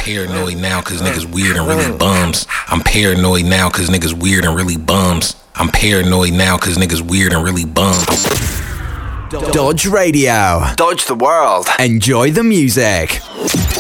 paranoid now cause niggas weird and really bums. I'm paranoid now cause niggas weird and really bums. I'm paranoid now cause niggas weird and really bums. Dodge Radio. Dodge the world. Enjoy the music.